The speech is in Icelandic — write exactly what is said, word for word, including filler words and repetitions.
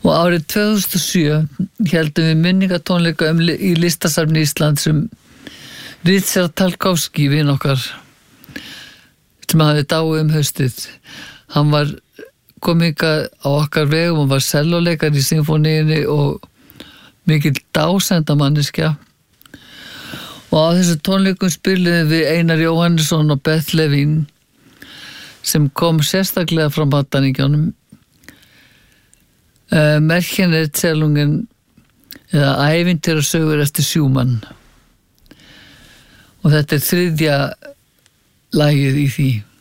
Og árið tvö þúsund og sjö héldum við minningatónleika um, í Listasafni Íslands um Richard Talkowski, vin okkar, sem hafði dáið um haustið. Hann var kominga á okkar vegum og var sellóleikar í symfóníunni og mikill dásendamanniskja. Og á þessu tónleikum spiluðum við Einar Jóhannesson og Beth Levine sem kom sérstaklega frá Mataníkjónum. Uh, Märchenerzählungen eða ævintýrasögur eftir Schumann. Og þetta er þriðja lagið í því.